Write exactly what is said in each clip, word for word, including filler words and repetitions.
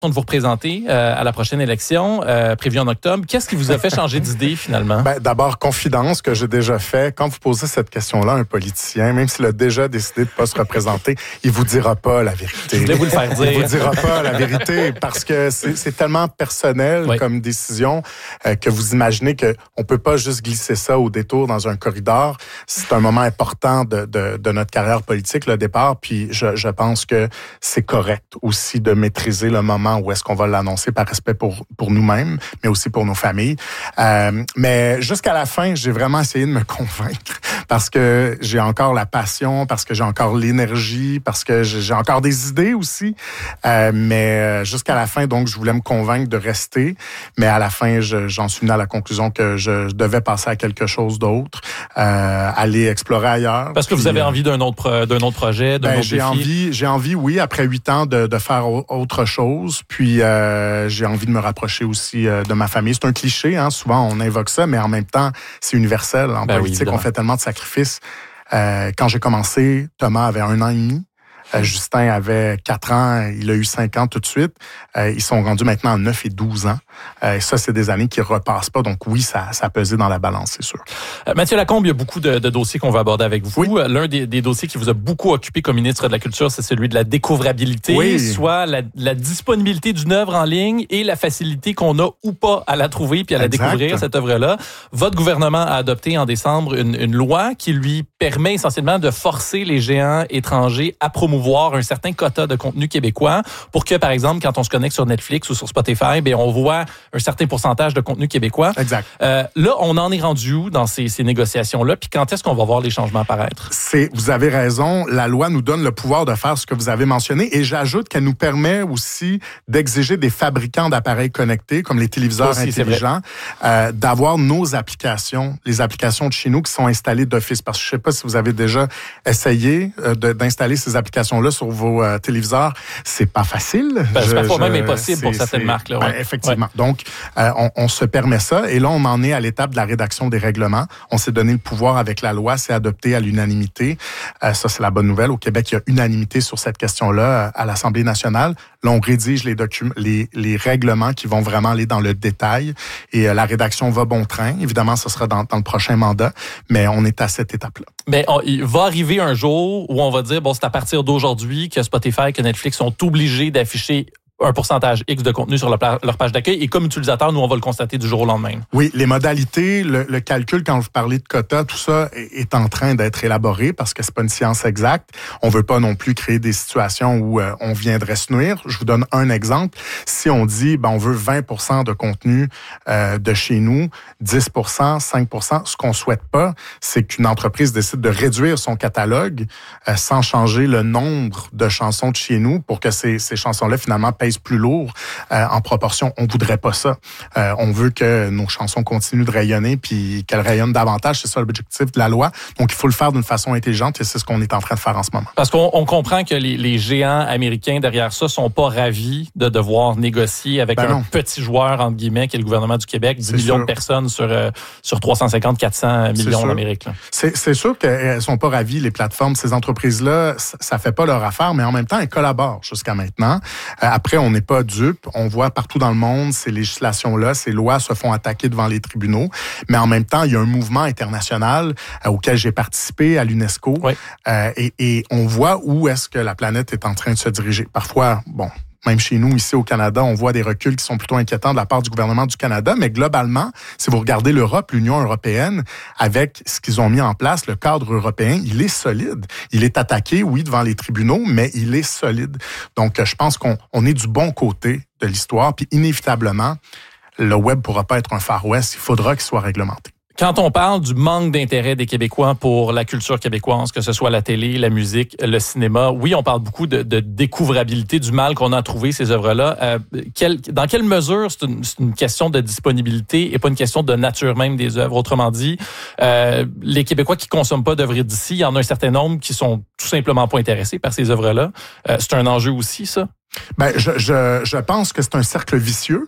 de vous représenter euh, à la prochaine élection euh, prévue en octobre. Qu'est-ce qui vous a fait changer d'idée finalement? Ben, d'abord, confidence que j'ai déjà fait. Quand vous posez cette question-là à un politicien, même s'il a déjà décidé de ne pas se représenter, il vous dira pas la vérité. Je voulais vous le faire dire. Il vous dira pas la vérité parce que c'est, c'est tellement personnel oui. comme décision euh, que vous imaginez que on peut pas juste glisser ça au détour dans un corridor. C'est un moment important de, de, de notre carrière politique, le départ. Puis je, je pense que c'est correct aussi de maîtriser le moment où est-ce qu'on va l'annoncer par respect pour pour nous-mêmes, mais aussi pour nos familles. Euh, mais jusqu'à la fin, j'ai vraiment essayé de me convaincre parce que j'ai encore la passion, parce que j'ai encore l'énergie, parce que j'ai encore des idées aussi. Euh, mais jusqu'à la fin, donc, je voulais me convaincre de rester. Mais à la fin, je, j'en suis venu à la conclusion que je devais passer à quelque chose d'autre, euh, aller explorer ailleurs. Parce que puis, vous avez envie d'un autre d'un autre projet, d'un ben, autre j'ai défi. envie, j'ai envie, oui, après huit ans, de, de faire autre chose. Puis euh, j'ai envie de me rapprocher aussi euh, de ma famille. C'est un cliché, hein. Souvent on invoque ça, mais en même temps, c'est universel. En ben politique, oui, on fait tellement de sacrifices. Euh, quand j'ai commencé, Thomas avait un an et demi. Euh, Justin avait quatre ans, il a eu cinq ans tout de suite. Euh, ils sont rendus maintenant à neuf et douze ans. Euh, et ça, c'est des années qui repassent pas. Donc oui, ça, ça a pesé dans la balance, c'est sûr. Euh, Mathieu Lacombe, il y a beaucoup de, de dossiers qu'on va aborder avec vous. Oui. L'un des, des dossiers qui vous a beaucoup occupé comme ministre de la Culture, c'est celui de la découvrabilité, oui. soit la, la disponibilité d'une œuvre en ligne et la facilité qu'on a ou pas à la trouver puis à la exact. découvrir, cette œuvre-là. Votre gouvernement a adopté en décembre une, une loi qui lui permet essentiellement de forcer les géants étrangers à promouvoir un certain quota de contenu québécois pour que, par exemple, quand on se connecte sur Netflix ou sur Spotify, bien, on voit un certain pourcentage de contenu québécois. Exact. Euh, là, on en est rendu où dans ces, ces négociations-là? Puis quand est-ce qu'on va voir les changements apparaître? C'est, vous avez raison. La loi nous donne le pouvoir de faire ce que vous avez mentionné et j'ajoute qu'elle nous permet aussi d'exiger des fabricants d'appareils connectés, comme les téléviseurs aussi, intelligents, euh, d'avoir nos applications, les applications de chez nous qui sont installées d'office. Parce que je sais pas si vous avez déjà essayé euh, de, d'installer ces applications-là sur vos euh, téléviseurs. C'est pas facile. Ben, c'est parfois je, même impossible c'est, pour certaines c'est, marques. Là, ouais. Ben, effectivement. Ouais. Donc, euh, on, on se permet ça. Et là, on en est à l'étape de la rédaction des règlements. On s'est donné le pouvoir avec la loi. C'est adopté à l'unanimité. Euh, ça, c'est la bonne nouvelle. Au Québec, il y a unanimité sur cette question-là à l'Assemblée nationale. Là, on rédige les documents, les, les règlements qui vont vraiment aller dans le détail. Et euh, la rédaction va bon train. Évidemment, ce sera dans, dans le prochain mandat. Mais on est à cette étape-là. Mais on, il va arriver un jour où on va dire, bon, c'est à partir d'aujourd'hui que Spotify, que Netflix sont obligés d'afficher un pourcentage X de contenu sur leur, leur page d'accueil. Et comme utilisateur, nous, on va le constater du jour au lendemain. Oui, les modalités, le, le calcul, quand vous parlez de quotas, tout ça est, est en train d'être élaboré parce que c'est pas une science exacte. On veut pas non plus créer des situations où euh, on viendrait se nuire. Je vous donne un exemple. Si on dit, ben, on veut vingt pour cent de contenu euh, de chez nous, dix pour cent, cinq pour cent, ce qu'on souhaite pas, c'est qu'une entreprise décide de réduire son catalogue euh, sans changer le nombre de chansons de chez nous pour que ces, ces chansons-là, finalement, payent plus lourd euh, en proportion. On voudrait pas ça. Euh, on veut que nos chansons continuent de rayonner puis qu'elles rayonnent davantage. C'est ça l'objectif de la loi. Donc, il faut le faire d'une façon intelligente et c'est ce qu'on est en train de faire en ce moment. Parce qu'on on comprend que les, les géants américains derrière ça sont pas ravis de devoir négocier avec ben un non. petit joueur, entre guillemets, qui est le gouvernement du Québec, dix millions de personnes sur, euh, sur trois cent cinquante à quatre cents millions d'Amérique. C'est, c'est sûr qu'elles sont pas ravies, les plateformes. Ces entreprises-là, ça, ça fait pas leur affaire, mais en même temps, elles collaborent jusqu'à maintenant. Euh, après, on n'est pas dupes. On voit partout dans le monde ces législations-là, ces lois se font attaquer devant les tribunaux. Mais en même temps, il y a un mouvement international euh, auquel j'ai participé à l'UNESCO. Oui. Euh, et, et on voit où est-ce que la planète est en train de se diriger. Parfois, bon... Même chez nous, ici au Canada, on voit des reculs qui sont plutôt inquiétants de la part du gouvernement du Canada. Mais globalement, si vous regardez l'Europe, l'Union européenne, avec ce qu'ils ont mis en place, le cadre européen, il est solide. Il est attaqué, oui, devant les tribunaux, mais il est solide. Donc, je pense qu'on on est du bon côté de l'histoire. Puis inévitablement, le web pourra pas être un Far West. Il faudra qu'il soit réglementé. Quand on parle du manque d'intérêt des Québécois pour la culture québécoise, que ce soit la télé, la musique, le cinéma, oui, on parle beaucoup de, de découvrabilité, du mal qu'on a à trouver ces œuvres-là. Euh, quel, dans quelle mesure c'est une, c'est une question de disponibilité et pas une question de nature même des œuvres? Autrement dit, euh, les Québécois qui consomment pas d'œuvres d'ici, il y en a un certain nombre qui sont tout simplement pas intéressés par ces œuvres-là. Euh, c'est un enjeu aussi, ça? Ben, je, je, je pense que c'est un cercle vicieux.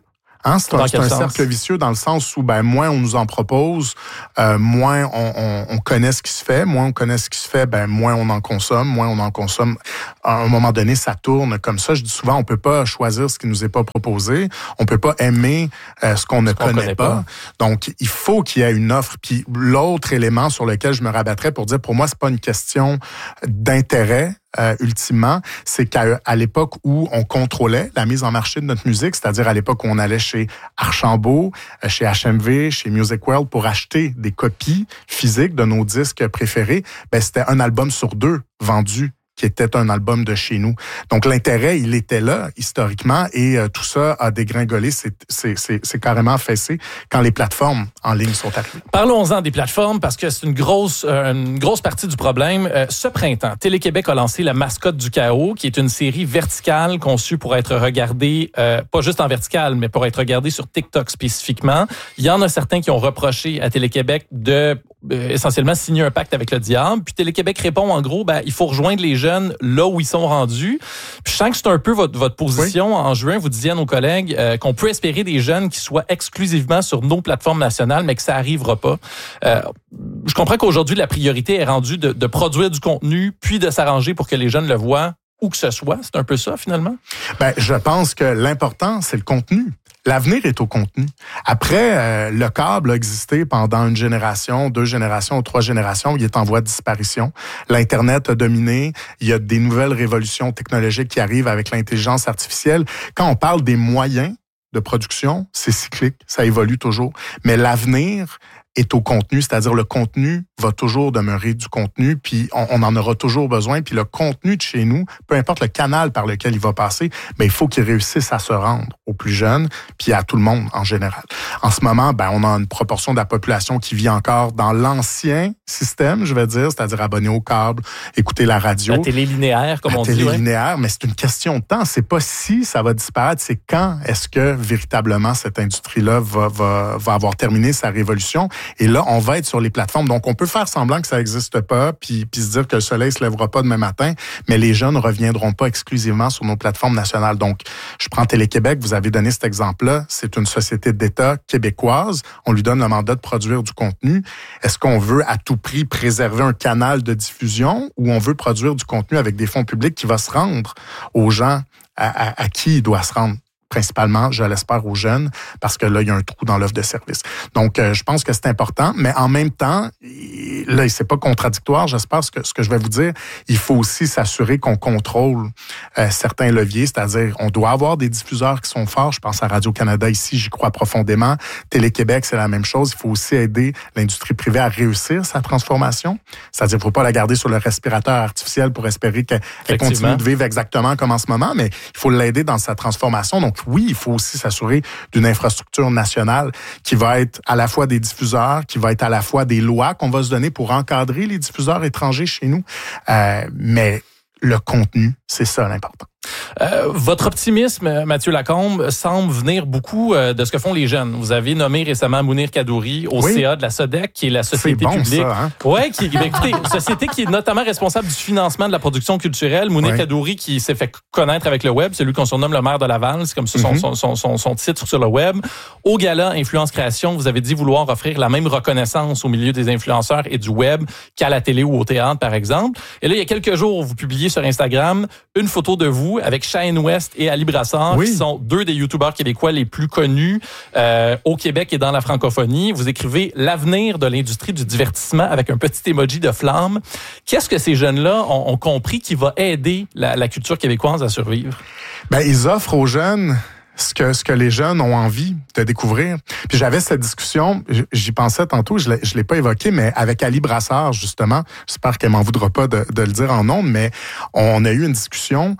Hein, c'est un, c'est un cercle vicieux dans le sens où ben moins on nous en propose, euh, moins on, on, on connaît ce qui se fait, moins on connaît ce qui se fait, ben moins on en consomme, moins on en consomme. À un moment donné, ça tourne comme ça. Je dis souvent, on peut pas choisir ce qui nous est pas proposé, on peut pas aimer euh, ce qu'on ne ce qu'on connaît, connaît pas. pas. Donc, il faut qu'il y ait une offre. Puis l'autre élément sur lequel je me rabattrais pour dire, pour moi, c'est pas une question d'intérêt. Euh, ultimement, c'est qu'à à l'époque où on contrôlait la mise en marché de notre musique, c'est-à-dire à l'époque où on allait chez Archambault, chez H M V, chez Music World pour acheter des copies physiques de nos disques préférés, ben c'était un album sur deux vendu qui était un album de chez nous. Donc, l'intérêt, il était là, historiquement, et euh, tout ça a dégringolé, c'est, c'est, c'est, c'est carrément fessé quand les plateformes en ligne sont arrivées. Parlons-en des plateformes, parce que c'est une grosse, euh, une grosse partie du problème. Euh, ce printemps, Télé-Québec a lancé La Mascotte du chaos, qui est une série verticale conçue pour être regardée, euh, pas juste en verticale, mais pour être regardée sur TikTok spécifiquement. Il y en a certains qui ont reproché à Télé-Québec de euh, essentiellement signer un pacte avec le diable. Puis Télé-Québec répond, en gros, ben, il faut rejoindre les jeunes là où ils sont rendus. Puis je sens que c'est un peu votre, votre position. Oui. En juin, vous disiez à nos collègues euh, qu'on peut espérer des jeunes qui soient exclusivement sur nos plateformes nationales, mais que ça arrivera pas. Euh, je comprends qu'aujourd'hui, la priorité est rendue de, de produire du contenu, puis de s'arranger pour que les jeunes le voient où que ce soit. C'est un peu ça, finalement? Ben, je pense que l'important, c'est le contenu. L'avenir est au contenu. Après, euh, le câble a existé pendant une génération, deux générations, trois générations. Il est en voie de disparition. L'Internet a dominé. Il y a des nouvelles révolutions technologiques qui arrivent avec l'intelligence artificielle. Quand on parle des moyens de production, c'est cyclique, ça évolue toujours. Mais l'avenir est au contenu, c'est-à-dire le contenu va toujours demeurer du contenu, puis on, on en aura toujours besoin, puis le contenu de chez nous, peu importe le canal par lequel il va passer, mais il faut qu'il réussisse à se rendre aux plus jeunes, puis à tout le monde en général. En ce moment, ben on a une proportion de la population qui vit encore dans l'ancien système, je vais dire, c'est-à-dire abonné au câble, écouter la radio. La télé linéaire, comme la on télé dit. La télé linéaire, ouais. Mais c'est une question de temps. C'est pas si ça va disparaître, c'est quand est-ce que véritablement cette industrie-là va, va, va avoir terminé sa révolution. Et là, on va être sur les plateformes. Donc, on peut faire semblant que ça n'existe pas, puis, puis se dire que le soleil se lèvera pas demain matin, mais les jeunes ne reviendront pas exclusivement sur nos plateformes nationales. Donc, je prends Télé-Québec, vous avez donné cet exemple-là. C'est une société d'État québécoise. On lui donne le mandat de produire du contenu. Est-ce qu'on veut à tout prix préserver un canal de diffusion ou on veut produire du contenu avec des fonds publics qui va se rendre aux gens à, à, à qui il doit se rendre? Principalement, je l'espère, aux jeunes, parce que là, il y a un trou dans l'offre de service. Donc, euh, je pense que c'est important, mais en même temps, là, c'est pas contradictoire, j'espère, ce que, ce que je vais vous dire, il faut aussi s'assurer qu'on contrôle euh, certains leviers, c'est-à-dire, on doit avoir des diffuseurs qui sont forts, je pense à Radio-Canada ici, j'y crois profondément, Télé-Québec, c'est la même chose, il faut aussi aider l'industrie privée à réussir sa transformation, c'est-à-dire, il ne faut pas la garder sur le respirateur artificiel pour espérer qu'elle continue de vivre exactement comme en ce moment, mais il faut l'aider dans sa transformation, donc oui, il faut aussi s'assurer d'une infrastructure nationale qui va être à la fois des diffuseurs, qui va être à la fois des lois qu'on va se donner pour encadrer les diffuseurs étrangers chez nous. Euh, mais le contenu, c'est ça l'important. Euh, votre optimisme, Mathieu Lacombe, semble venir beaucoup euh, de ce que font les jeunes. Vous avez nommé récemment Mounir Kadouri au oui. C A de la SODEC, qui est la société c'est bon, publique. Ça, hein? Ouais, qui ben, écoutez, une société qui est notamment responsable du financement de la production culturelle. Mounir oui. Kadouri, qui s'est fait connaître avec le web, c'est lui qu'on surnomme le maire de Laval, c'est comme ça son, mm-hmm. son, son, son, son titre sur le web. Au gala Influence Création, vous avez dit vouloir offrir la même reconnaissance au milieu des influenceurs et du web qu'à la télé ou au théâtre, par exemple. Et là, il y a quelques jours, vous publiez sur Instagram une photo de vous avec Shane West et Ali Brassard, oui. qui sont deux des youtubeurs québécois les plus connus euh, au Québec et dans la francophonie. Vous écrivez « L'avenir de l'industrie du divertissement » avec un petit emoji de flamme. Qu'est-ce que ces jeunes-là ont, ont compris qui va aider la, la culture québécoise à survivre? Ben, ils offrent aux jeunes ce que ce que les jeunes ont envie de découvrir. Puis j'avais cette discussion, j'y pensais tantôt, je l'ai, je l'ai pas évoqué, mais avec Ali Brassard, justement. J'espère qu'elle m'en voudra pas de, de le dire en ondes, mais on a eu une discussion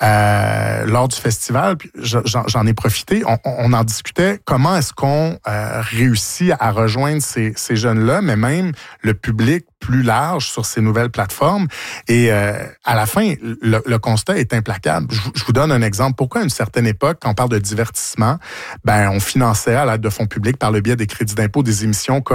Euh, lors du festival, puis j'en, j'en ai profité, on, on en discutait, comment est-ce qu'on euh, réussit à rejoindre ces, ces jeunes-là, mais même le public plus large sur ces nouvelles plateformes. Et euh, à la fin, le, le constat est implacable. Je, je vous donne un exemple. Pourquoi à une certaine époque, quand on parle de divertissement, ben on finançait à l'aide de fonds publics par le biais des crédits d'impôt des émissions comme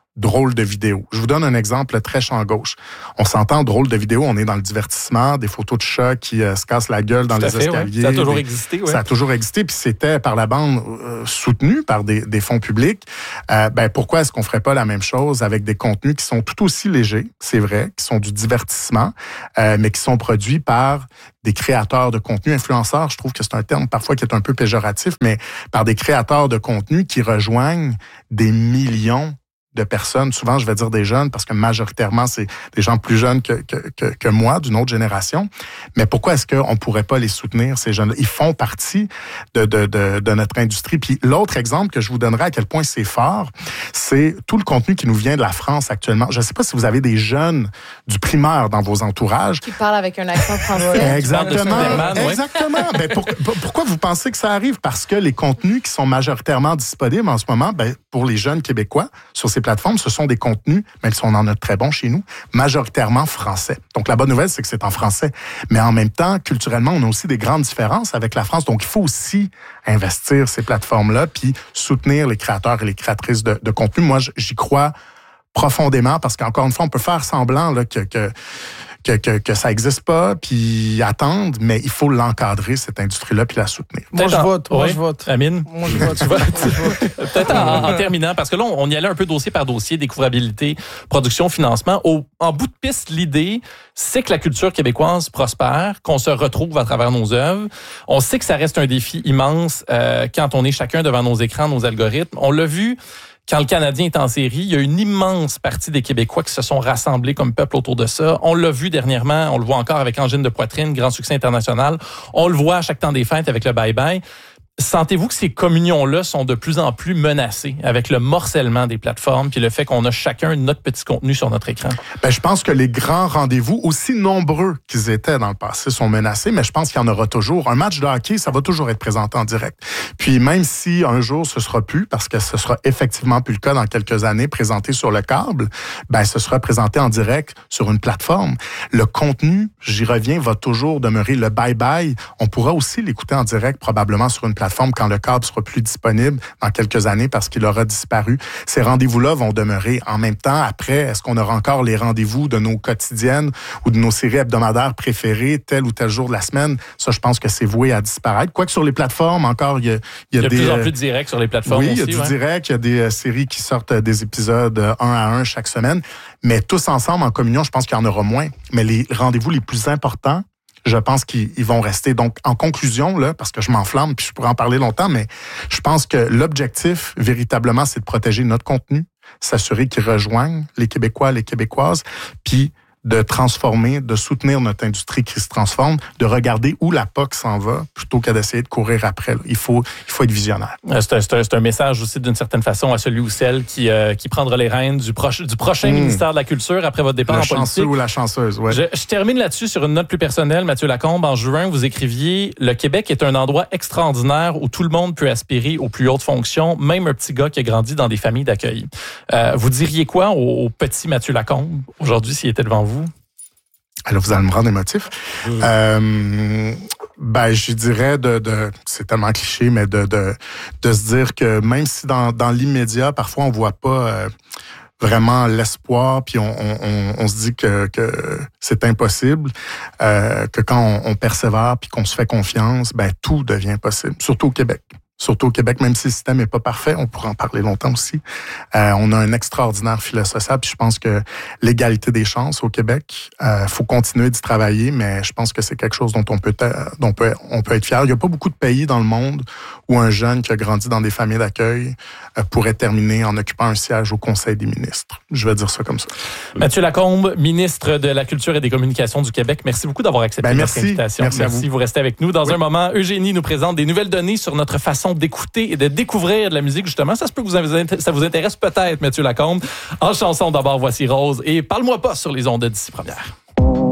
drôle de vidéo. Je vous donne un exemple très champ gauche. On s'entend drôle de vidéo, on est dans le divertissement, des photos de chats qui euh, se cassent la gueule dans Tout les fait, escaliers. Ouais. Ça a toujours des, existé. Ouais. Ça a toujours existé, puis c'était par la bande euh, soutenu par des, des fonds publics. Euh, ben pourquoi est-ce qu'on ferait pas la même chose avec des contenus qui sont tout aussi légers, c'est vrai, qui sont du divertissement, euh, mais qui sont produits par des créateurs de contenu, influenceurs, je trouve que c'est un terme parfois qui est un peu péjoratif, mais par des créateurs de contenu qui rejoignent des millions de personnes, souvent je vais dire des jeunes, parce que majoritairement c'est des gens plus jeunes que, que, que, que moi, d'une autre génération. Mais pourquoi est-ce qu'on ne pourrait pas les soutenir, ces jeunes-là? Ils font partie de, de, de, de notre industrie. Puis l'autre exemple que je vous donnerai à quel point c'est fort, c'est tout le contenu qui nous vient de la France actuellement. Je ne sais pas si vous avez des jeunes du primaire dans vos entourages. Qui parlent avec un accent français. Exactement. Exactement. Ben, pour, pour, pourquoi vous pensez que ça arrive? Parce que les contenus qui sont majoritairement disponibles en ce moment, ben, pour les jeunes Québécois, sur ces plateformes, ce sont des contenus, même si on en a de très bons chez nous, majoritairement français. Donc, la bonne nouvelle, c'est que c'est en français. Mais en même temps, culturellement, on a aussi des grandes différences avec la France. Donc, il faut aussi investir ces plateformes-là puis soutenir les créateurs et les créatrices de, de contenu. Moi, j'y crois profondément parce qu'encore une fois, on peut faire semblant là, que... que Que, que, que ça n'existe pas, puis attendre, mais il faut l'encadrer, cette industrie-là, puis la soutenir. Moi, je en... vote. Moi, ouais. je vote. Amine? Moi, je vote. Tu votes? Peut-être en, en terminant, parce que là, on y allait un peu dossier par dossier, découvrabilité, production, financement. Au, en bout de piste, l'idée, c'est que la culture québécoise prospère, qu'on se retrouve à travers nos œuvres. On sait que ça reste un défi immense euh, quand on est chacun devant nos écrans, nos algorithmes. On l'a vu quand le Canadien est en série, il y a une immense partie des Québécois qui se sont rassemblés comme peuple autour de ça. On l'a vu dernièrement, on le voit encore avec Angine de poitrine, grand succès international. On le voit à chaque temps des fêtes avec le bye-bye. Sentez-vous que ces communions-là sont de plus en plus menacées avec le morcellement des plateformes puis le fait qu'on a chacun notre petit contenu sur notre écran? Ben, je pense que les grands rendez-vous, aussi nombreux qu'ils étaient dans le passé, sont menacés, mais je pense qu'il y en aura toujours. Un match de hockey, ça va toujours être présenté en direct. Puis même si un jour ce sera plus, parce que ce sera effectivement plus le cas dans quelques années, présenté sur le câble, ben ce sera présenté en direct sur une plateforme. Le contenu, j'y reviens, va toujours demeurer. Le bye-bye, on pourra aussi l'écouter en direct probablement sur une plateforme quand le câble sera plus disponible dans quelques années parce qu'il aura disparu. Ces rendez-vous-là vont demeurer. En même temps, après, est-ce qu'on aura encore les rendez-vous de nos quotidiennes ou de nos séries hebdomadaires préférées tel ou tel jour de la semaine? Ça, je pense que c'est voué à disparaître. Quoique sur les plateformes, encore, il y a, il y a, il y a des... de plus en plus de direct sur les plateformes oui, aussi. Oui, il y a du ouais. direct. Il y a des euh, séries qui sortent euh, des épisodes euh, un à un chaque semaine. Mais tous ensemble, en communion, je pense qu'il y en aura moins. Mais les rendez-vous les plus importants, je pense qu'ils vont rester. Donc, en conclusion, là, parce que je m'enflamme, puis je pourrais en parler longtemps, mais je pense que l'objectif, véritablement, c'est de protéger notre contenu, s'assurer qu'il rejoigne les Québécois, les Québécoises, puis de transformer, de soutenir notre industrie qui se transforme, de regarder où la P O C s'en va, plutôt qu'à d'essayer de courir après. Là. Il faut, il faut être visionnaire. C'est un, c'est un, c'est un message aussi, d'une certaine façon, à celui ou celle qui, euh, qui prendra les rênes du, proche, du prochain mmh. ministère de la Culture après votre départ le en politique. Le chanceux ou la chanceuse, oui. Je, je termine là-dessus sur une note plus personnelle. Mathieu Lacombe, en juin, vous écriviez « Le Québec est un endroit extraordinaire où tout le monde peut aspirer aux plus hautes fonctions, même un petit gars qui a grandi dans des familles d'accueil. Euh, » Vous diriez quoi au, au petit Mathieu Lacombe, aujourd'hui, s'il était devant vous? Alors, vous allez me rendre émotif. Mmh. Euh, ben, je dirais de, de, c'est tellement cliché, mais de, de, de se dire que même si dans, dans l'immédiat, parfois, on voit pas euh, vraiment l'espoir, puis on, on, on se dit que, que c'est impossible, euh, que quand on, on persévère puis qu'on se fait confiance, ben tout devient possible, surtout au Québec. Surtout au Québec, même si le système n'est pas parfait, on pourra en parler longtemps aussi. Euh, on a un extraordinaire filet social, puis je pense que l'égalité des chances au Québec, euh, faut continuer d'y travailler, mais je pense que c'est quelque chose dont on peut, dont on peut, on peut être fier. Il n'y a pas beaucoup de pays dans le monde où un jeune qui a grandi dans des familles d'accueil euh, pourrait terminer en occupant un siège au Conseil des ministres. Je vais dire ça comme ça. Mathieu Lacombe, ministre de la Culture et des Communications du Québec, merci beaucoup d'avoir accepté ben, notre merci. invitation. Merci, merci, vous. vous restez avec nous. Dans oui. un moment, Eugénie nous présente des nouvelles données sur notre façon d'écouter et de découvrir de la musique, justement. Ça se peut que vous, ça vous intéresse peut-être, Mathieu Lacombe. En chanson, d'abord, voici Rose. Et parle-moi pas sur les ondes d'ici première.